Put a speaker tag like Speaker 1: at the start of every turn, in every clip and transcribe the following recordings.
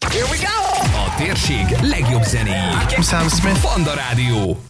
Speaker 1: A térség legjobb zenéi.
Speaker 2: Sam Smith.
Speaker 1: Panda Rádió.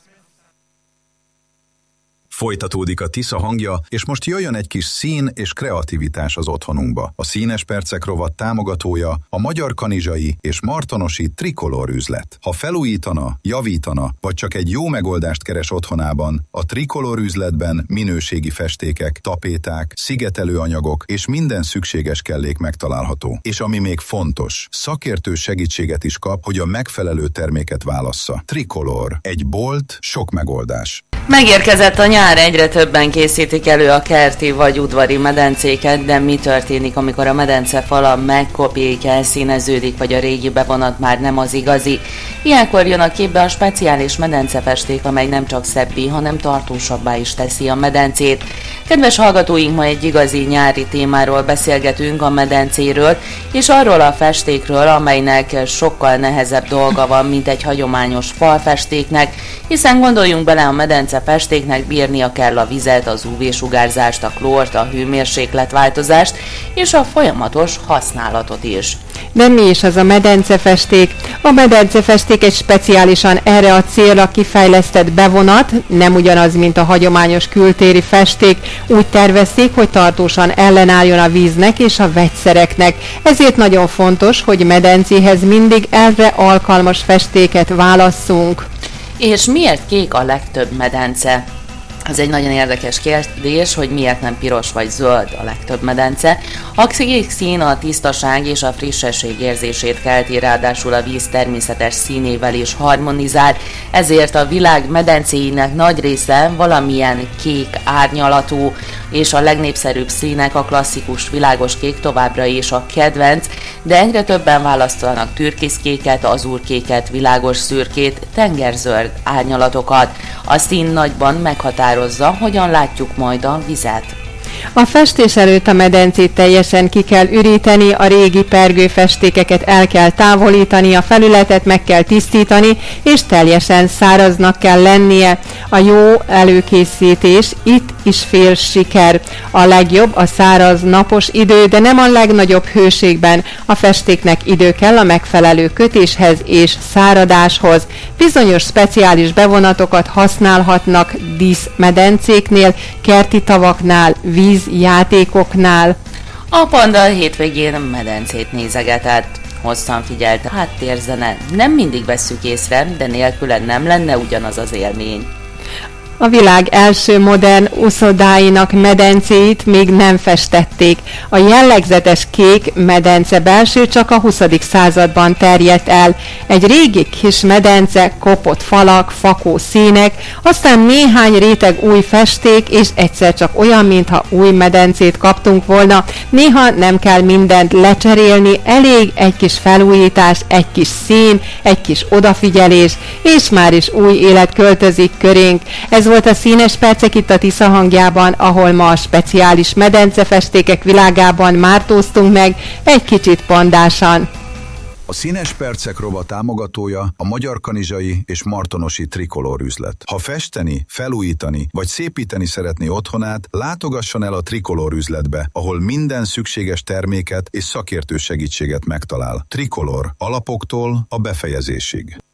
Speaker 3: Folytatódik a Tisza hangja, és most jöjjön egy kis szín és kreativitás az otthonunkba. A Színes Percek rovat támogatója a Magyar Kanizsai és Martonosi Trikolor üzlet. Ha felújítana, javítana, vagy csak egy jó megoldást keres otthonában, a Trikolor üzletben minőségi festékek, tapéták, szigetelőanyagok és minden szükséges kellék megtalálható. És ami még fontos, szakértő segítséget is kap, hogy a megfelelő terméket válassza. Trikolor. Egy bolt, sok megoldás.
Speaker 4: Megérkezett a nyár, egyre többen készítik elő a kerti vagy udvari medencéket, de mi történik, amikor a medence fala megkopik, elszíneződik, vagy a régi bevonat már nem az igazi? Ilyenkor jön a képbe a speciális medencefesték, amely nem csak szebbi, hanem tartósabbá is teszi a medencét. Kedves hallgatóink, ma egy igazi nyári témáról beszélgetünk, a medencéről, és arról a festékről, amelynek sokkal nehezebb dolga van, mint egy hagyományos falfestéknek, hiszen gondoljunk bele, a medencefestéknek bírnia kell a vizet, az UV-sugárzást, a klórt, a hőmérsékletváltozást és a folyamatos használatot is.
Speaker 5: De mi is az a medencefesték? A medencefesték egy speciálisan erre a célra kifejlesztett bevonat, nem ugyanaz, mint a hagyományos kültéri festék, úgy tervezték, hogy tartósan ellenálljon a víznek és a vegyszereknek. Ezért nagyon fontos, hogy medencéhez mindig erre alkalmas festéket válasszunk.
Speaker 4: És miért kék a legtöbb medence? Ez egy nagyon érdekes kérdés, hogy miért nem piros vagy zöld a legtöbb medence. A kék szín a tisztaság és a frissesség érzését kelti, ráadásul a víz természetes színével is harmonizál, ezért a világ medencéinek nagy része valamilyen kék árnyalatú, és a legnépszerűbb színek, a klasszikus világos kék továbbra is a kedvenc, de egyre többen választanak türkiszkéket, azurkéket, világos szürkét, tengerzöld árnyalatokat. A szín nagyban meghatározza, hogyan látjuk majd a vizet.
Speaker 5: A festés előtt a medencét teljesen ki kell üríteni, a régi pergőfestékeket el kell távolítani, a felületet meg kell tisztítani, és teljesen száraznak kell lennie. A jó előkészítés itt is fél siker. A legjobb a száraz, napos idő, de nem a legnagyobb hőségben. A festéknek idő kell a megfelelő kötéshez és száradáshoz. Bizonyos speciális bevonatokat használhatnak díszmedencéknél, kerti tavaknál, vízjátékoknál.
Speaker 4: A Panda hétvégén medencét nézegetett. Hosszan figyelt a háttérzene. Nem mindig vesszük észre, de nélküle nem lenne ugyanaz az élmény.
Speaker 5: A világ első modern uszodáinak medencéit még nem festették. A jellegzetes kék medence belső csak a 20. században terjedt el. Egy régi kis medence, kopott falak, fakó színek, aztán néhány réteg új festék, és egyszer csak olyan, mintha új medencét kaptunk volna. Néha nem kell mindent lecserélni, elég egy kis felújítás, egy kis szín, egy kis odafigyelés, és már is új élet költözik körénk. Ez volt a Színes Percek itt a Tisza hangjában, ahol ma a speciális medencefestékek világában mártóztunk meg, egy kicsit pandásan.
Speaker 3: A Színes Percek rovat támogatója a Magyar Kanizsai és Martonosi Trikolor üzlet. Ha festeni, felújítani vagy szépíteni szeretné otthonát, látogasson el a Trikolor üzletbe, ahol minden szükséges terméket és szakértő segítséget megtalál. Trikolor, alapoktól a befejezésig.